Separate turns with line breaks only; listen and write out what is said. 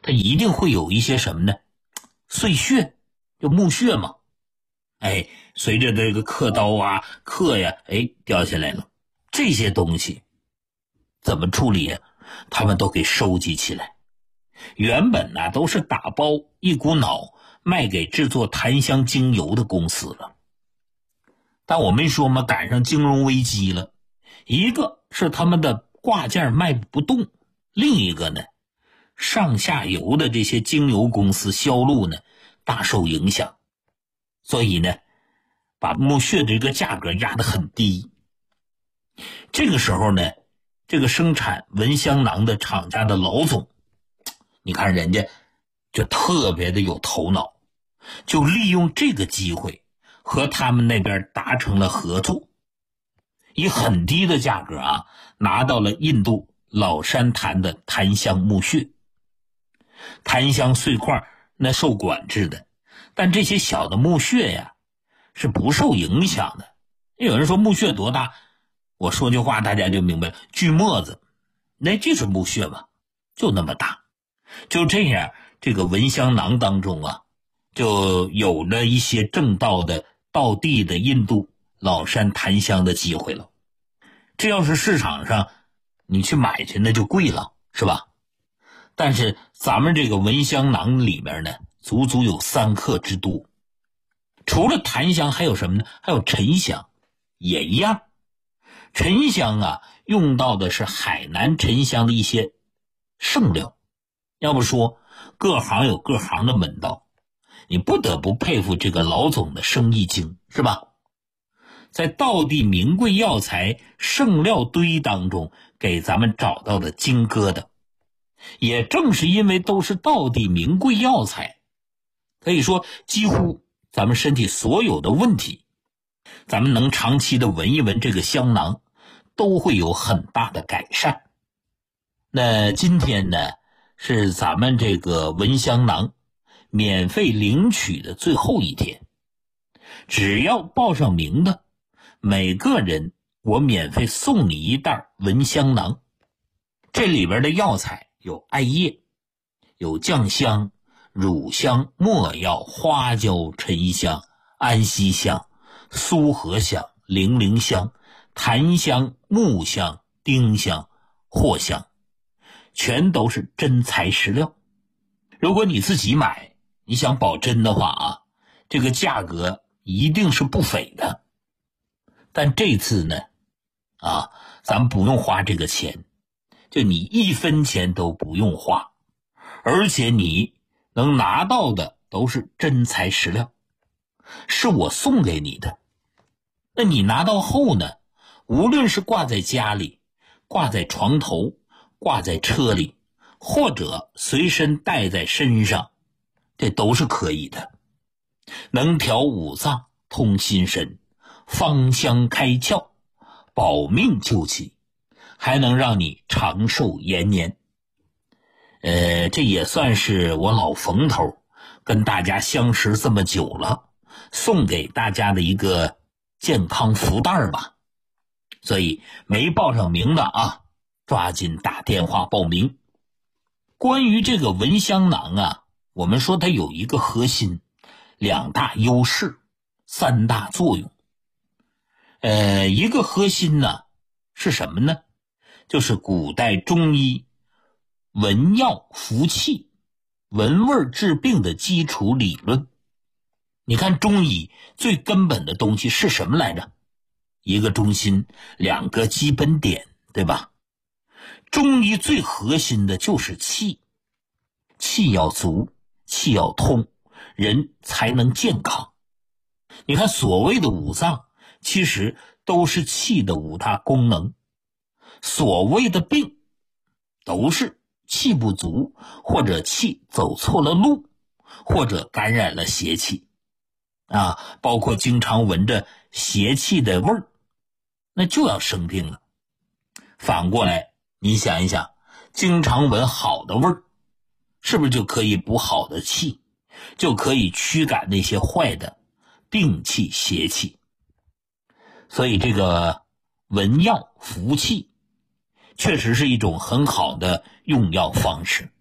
它一定会有一些什么呢？碎屑，就木屑嘛。随着这个刻刀啊、刻呀，掉下来了。这些东西怎么处理呀？他们都给收集起来。原本呢都是打包一股脑卖给制作檀香精油的公司了。但我没说嘛，赶上金融危机了，一个是他们的挂件卖不动，另一个呢，上下游的这些精油公司销路呢大受影响，所以呢把木屑的这个价格压得很低。这个时候呢，这个生产蚊香囊的厂家的老总，你看人家就特别的有头脑，就利用这个机会和他们那边达成了合作，以很低的价格拿到了印度老山檀的檀香木屑。檀香碎块那受管制的，但这些小的木屑呀是不受影响的。有人说木屑多大，我说句话大家就明白了，锯末子，那就是木屑嘛，就那么大。就这样，这个蚊香囊当中就有了一些正道的道地的印度老山檀香的机会了。这要是市场上你去买去，那就贵了，是吧？但是咱们这个蚊香囊里面呢，足足有3克之多。除了檀香还有什么呢？还有沉香，也一样。沉香用到的是海南沉香的一些剩料。要不说各行有各行的门道，你不得不佩服这个老总的生意经，是吧？在道地名贵药材剩料堆当中给咱们找到的金疙瘩，也正是因为都是道地名贵药材，可以说几乎咱们身体所有的问题，咱们能长期的闻一闻这个香囊，都会有很大的改善。那今天呢是咱们这个蚊香囊免费领取的最后一天，只要报上名的每个人我免费送你一袋蚊香囊。这里边的药材有艾叶，有酱香、乳香、没药、花椒、沉香、安息香、苏合香、零陵香、檀香、木香、丁香、藿香，全都是真材实料。如果你自己买，你想保真的话这个价格一定是不菲的。但这次呢咱们不用花这个钱，就你1分钱都不用花，而且你能拿到的都是真材实料，是我送给你的。那你拿到后呢，无论是挂在家里，挂在床头，挂在车里，或者随身带在身上，这都是可以的。能调五脏，通心神，芳香开窍，保命救急，还能让你长寿延年。这也算是我老冯头跟大家相识这么久了，送给大家的一个健康福袋吧。所以没报上名的抓紧打电话报名。关于这个蚊香囊我们说它有一个核心，2大优势，3大作用。一个核心呢是什么呢？就是古代中医闻药服气、闻味治病的基础理论。你看中医最根本的东西是什么来着？一个中心，2个基本点，对吧？中医最核心的就是气，气要足，气要通，人才能健康。你看所谓的五脏，其实都是气的5大功能。所谓的病，都是气不足，或者气走错了路，或者感染了邪气包括经常闻着邪气的味儿，那就要生病了。反过来你想一想，经常闻好的味儿，是不是就可以补好的气，就可以驱赶那些坏的病气邪气？所以这个闻药服气确实是一种很好的用药方式。